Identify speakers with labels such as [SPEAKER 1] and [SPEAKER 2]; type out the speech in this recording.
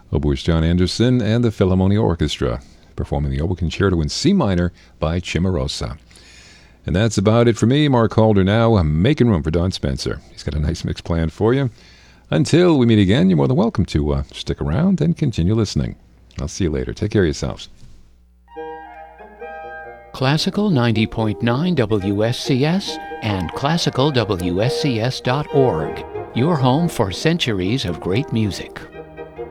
[SPEAKER 1] Oboist John Anderson and the Philharmonia Orchestra performing the Oboe Concerto in C minor by Cimarosa. And that's about it for me, Mark Halder. Now I'm making room for Don Spencer. He's got a nice mix planned for you. Until we meet again, you're more than welcome to stick around and continue listening. I'll see you later. Take care of yourselves.
[SPEAKER 2] Classical 90.9 WSCS and classicalwscs.org. Your home for centuries of great music.